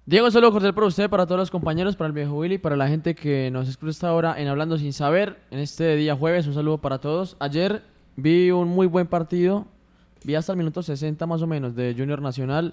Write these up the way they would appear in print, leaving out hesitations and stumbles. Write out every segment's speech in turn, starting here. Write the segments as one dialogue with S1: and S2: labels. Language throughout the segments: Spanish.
S1: Diego, solo cordial para usted, para todos los compañeros, para el viejo Willy, para la gente que nos escucha hasta ahora en Hablando Sin Saber, en este día jueves, un saludo para todos. Ayer vi un muy buen partido, vi hasta el minuto 60 más o menos de Junior Nacional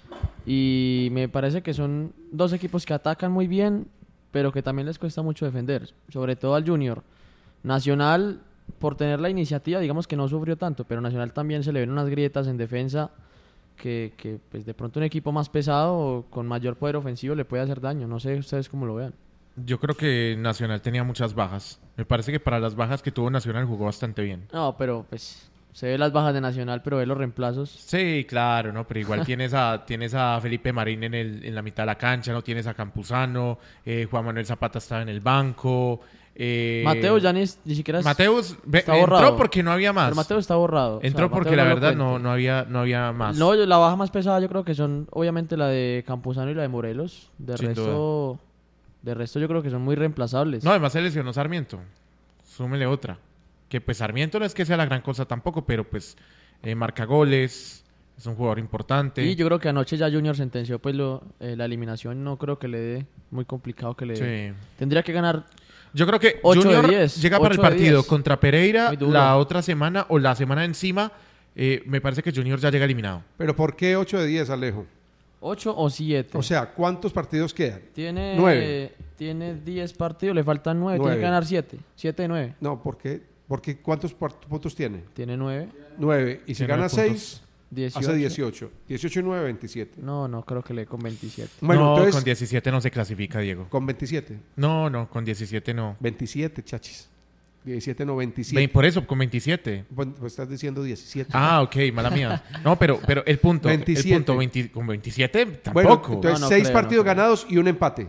S1: y me parece que son dos equipos que atacan muy bien, pero que también les cuesta mucho defender, sobre todo al Junior. Nacional, por tener la iniciativa, digamos que no sufrió tanto, pero Nacional también se le ven unas grietas en defensa que pues de pronto un equipo más pesado o con mayor poder ofensivo le puede hacer daño. No sé ustedes cómo lo vean.
S2: Yo creo que Nacional tenía muchas bajas. Me parece que para las bajas que tuvo Nacional jugó bastante bien.
S1: No, pero pues se ve las bajas de Nacional, pero ve los reemplazos.
S2: Sí, claro, ¿no? Pero igual tienes a Felipe Marín en la mitad de la cancha, no tienes a Campuzano, Juan Manuel Zapata estaba en el banco.
S1: Mateo ya ni siquiera
S2: Mateus
S1: está borrado.
S2: Entró porque no había más.
S1: Pero Mateo está borrado.
S2: Entró porque
S1: Mateo
S2: la
S1: no lo
S2: verdad
S1: cuento.
S2: no había más.
S1: No, la baja más pesada yo creo que son obviamente la de Campuzano y la de Morelos. De
S2: Sin
S1: resto yo creo que son muy reemplazables.
S2: No, además se lesionó Sarmiento. Súmele otra. Que pues Sarmiento no es que sea la gran cosa tampoco, pero pues marca goles, es un jugador importante.
S1: Y yo creo que anoche ya Junior sentenció pues la eliminación. No creo que le dé muy complicado que le dé.
S2: Sí.
S1: Tendría que ganar.
S2: Yo creo que
S1: 8 de
S2: Junior
S1: 10,
S2: llega para el
S1: 8 de
S2: partido
S1: 10.
S2: contra Pereira
S1: Muy duro.
S2: la otra semana o la semana encima. Me parece que Junior ya llega eliminado.
S3: Pero ¿por qué 8 de 10, Alejo?
S1: 8 o 7.
S3: O sea, ¿cuántos partidos quedan?
S1: Tiene
S3: 9.
S1: Tiene 10 partidos, le faltan 9. Tiene
S3: 9.
S1: que ganar 7. 7 de 9.
S3: No, ¿por qué? Porque ¿cuántos puntos tiene?
S1: Tiene 9.
S3: 9. Y si
S2: Tiene
S3: gana
S2: 9
S3: 6,
S1: 18.
S3: hace 18. 18 y 9, 27.
S1: No creo que le dé con 27.
S3: Bueno,
S2: no,
S3: entonces,
S2: con 17 no se clasifica, Diego.
S3: con 27.
S2: No, con 17 no.
S3: 27, chachis. 17 no, 27.
S2: Por eso, con 27.
S3: Pues estás diciendo 17.
S2: Ah, ok, mala mía. No, pero el punto.
S3: 27.
S2: El punto con 27
S3: Bueno,
S2: tampoco.
S3: entonces
S1: No
S3: 6
S1: creo,
S3: partidos
S1: no creo.
S3: ganados y un empate.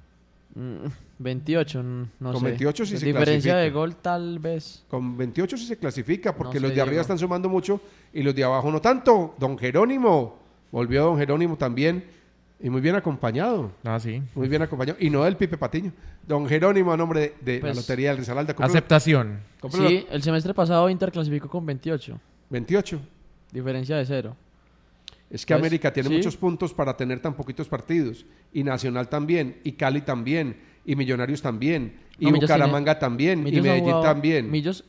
S1: 28, no
S3: Con
S1: sé.
S3: 28 sí se
S1: Diferencia
S3: clasifica.
S1: de gol tal vez.
S3: Con 28 sí se clasifica porque
S1: No
S3: los
S1: sé,
S3: de arriba
S1: Diego.
S3: están sumando mucho y los de abajo no tanto. Don Jerónimo, volvió Don Jerónimo también y muy bien acompañado.
S2: Ah, sí.
S3: Muy bien acompañado. Y no del Pipe Patiño. Don Jerónimo a nombre de
S1: Pues,
S3: la Lotería del Rizalalda.
S2: Aceptación.
S1: Sí, el semestre pasado Inter clasificó con 28.
S3: 28.
S1: Diferencia de 0.
S3: Es que
S1: Pues,
S3: América tiene
S1: sí.
S3: muchos puntos para tener tan poquitos partidos. Y Nacional también. Y Cali también. Y Millonarios también. Y
S1: No, Millos
S3: Bucaramanga también. Y
S1: Millos ha
S3: Medellín
S1: jugado-
S3: también.
S1: Millos